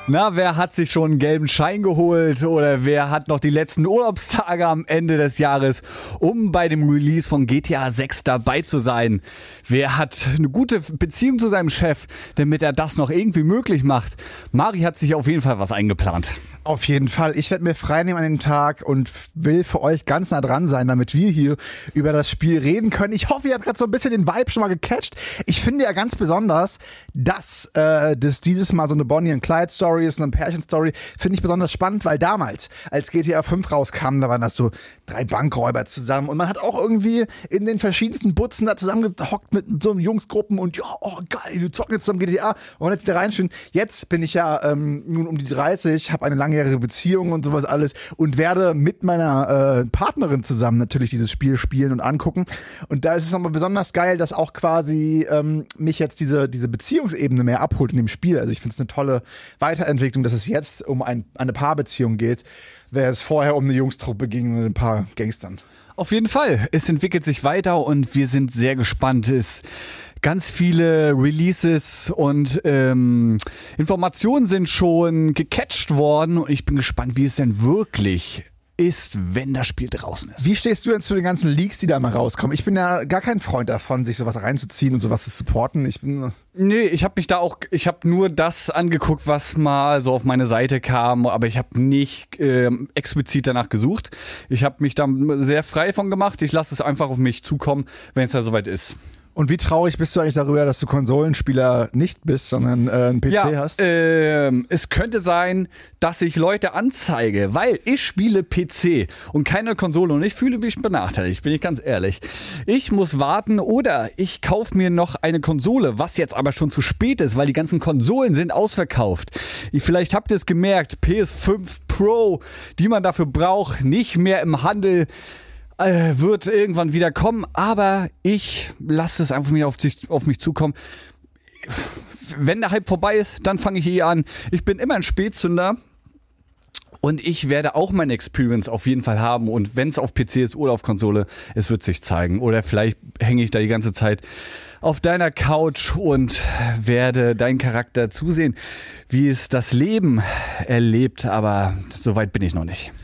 Na, wer hat sich schon einen gelben Schein geholt oder wer hat noch die letzten Urlaubstage am Ende des Jahres, um bei dem Release von GTA 6 dabei zu sein? Wer hat eine gute Beziehung zu seinem Chef, damit er das noch irgendwie möglich macht? Mari hat sich auf jeden Fall was eingeplant. Auf jeden Fall. Ich werde mir freinehmen an dem Tag und will für euch ganz nah dran sein, damit wir hier über das Spiel reden können. Ich hoffe, ihr habt gerade so ein bisschen den Vibe schon mal gecatcht. Ich finde ja ganz besonders, dass das dieses Mal so eine Bonnie und Clyde Story ist, eine Pärchen-Story, finde ich besonders spannend, weil damals, als GTA 5 rauskam, da waren das so 3 Bankräuber zusammen und man hat auch irgendwie in den verschiedensten Butzen da zusammengehockt mit so Jungsgruppen und ja, oh geil, wir zocken jetzt zusammen GTA und jetzt wieder reinspielen. Jetzt bin ich ja nun um die 30, habe eine langjährige Beziehung und sowas alles und werde mit meiner Partnerin zusammen natürlich dieses Spiel spielen und angucken. Und da ist es nochmal besonders geil, dass auch quasi mich jetzt diese Beziehungsebene mehr abholt in dem Spiel. Also ich finde es eine tolle Weiterentwicklung, dass es jetzt um eine Paarbeziehung geht, während es vorher um eine Jungstruppe ging mit ein paar Gangstern. Auf jeden Fall. Es entwickelt sich weiter und wir sind sehr gespannt. Es ganz viele Releases und Informationen sind schon gecatcht worden und ich bin gespannt, wie es denn wirklich ist, wenn das Spiel draußen ist. Wie stehst du denn zu den ganzen Leaks, die da mal rauskommen? Ich bin ja gar kein Freund davon, sich sowas reinzuziehen und sowas zu supporten. Nee, ich habe nur das angeguckt, was mal so auf meine Seite kam, aber ich habe nicht explizit danach gesucht. Ich habe mich da sehr frei von gemacht. Ich lasse es einfach auf mich zukommen, wenn es da soweit ist. Und wie traurig bist du eigentlich darüber, dass du Konsolenspieler nicht bist, sondern einen PC hast? Es könnte sein, dass ich Leute anzeige, weil ich spiele PC und keine Konsole und ich fühle mich benachteiligt, bin ich ganz ehrlich. Ich muss warten oder ich kaufe mir noch eine Konsole, was jetzt aber schon zu spät ist, weil die ganzen Konsolen sind ausverkauft. Vielleicht habt ihr es gemerkt, PS5 Pro, die man dafür braucht, nicht mehr im Handel. Wird irgendwann wieder kommen, aber ich lasse es einfach auf mich zukommen. Wenn der Hype vorbei ist, dann fange ich an. Ich bin immer ein Spätzünder und ich werde auch meine Experience auf jeden Fall haben und wenn es auf PC ist oder auf Konsole, es wird sich zeigen. Oder vielleicht hänge ich da die ganze Zeit auf deiner Couch und werde deinen Charakter zusehen, wie es das Leben erlebt, aber so weit bin ich noch nicht.